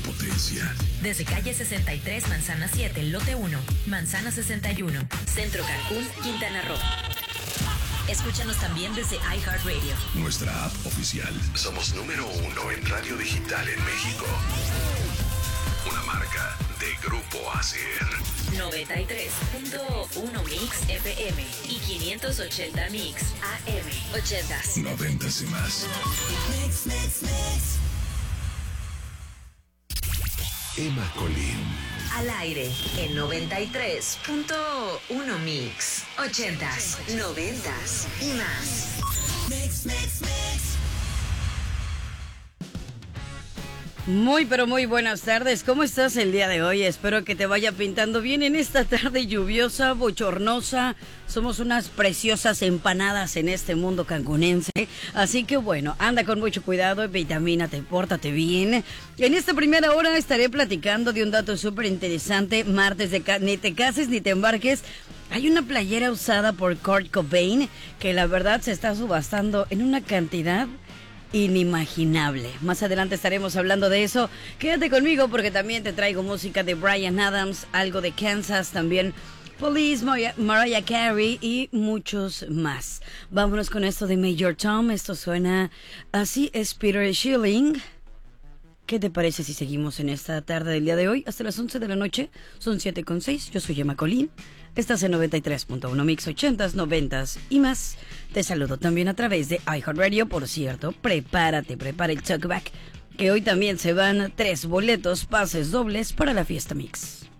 potencia. Desde calle 63, manzana 7, lote 1, manzana 61, Centro Cancún, Quintana Roo. Escúchanos también desde iHeartRadio. Nuestra app oficial. Somos número 1 en radio digital en México. Una marca de Grupo ASIR. 93.1 Mix FM y 580 Mix AM. 80s. 90s y más. Emma Colín. Al aire en 93.1 Mix. 80s, 90s y más. Muy pero muy buenas tardes, ¿cómo estás el día de hoy? Espero que te vaya pintando bien en esta tarde lluviosa, bochornosa. Somos unas preciosas empanadas en este mundo cancunense, así que bueno, anda con mucho cuidado, vitamínate, pórtate bien. En esta primera hora estaré platicando de un dato súper interesante, martes de ni te cases ni te embarques. Hay una playera usada por Kurt Cobain que la verdad se está subastando en una cantidad inimaginable. Más adelante estaremos hablando de eso. Quédate conmigo porque también te traigo música de Bryan Adams, algo de Kansas, también Police, Mariah Carey y muchos más. Vámonos con esto de Major Tom. Esto suena así, es Peter Schilling. ¿Qué te parece si seguimos en esta tarde del día de hoy? Hasta las 11 de la noche, son 7:06. Yo soy Emma Colín. Estás en 93.1 Mix 80s, 90s y más. Te saludo también a través de iHeartRadio. Por cierto, prepara el talkback, que hoy también se van 3 boletos, pases dobles para la fiesta Mix.